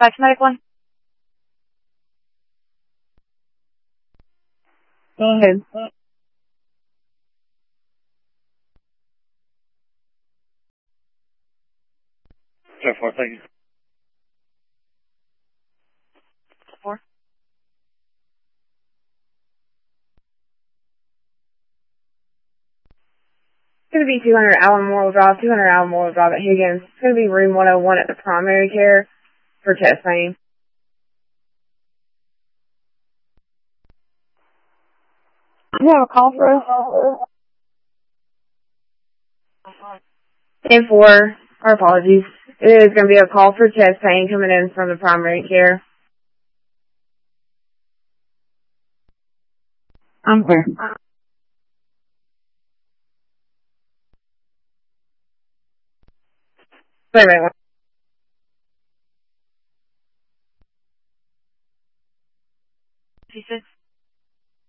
Back to medical one. Go ahead. 4, thank you. 4. It's going to be 200 Allen Memorial Drive, 200 Allen Memorial Drive at Higgins. It's going to be room 101 at the primary care for chest pain. You have a call for us? 10-4. Our apologies. It is going to be a call for chest pain coming in from the primary care. I'm clear. Wait a minute. He said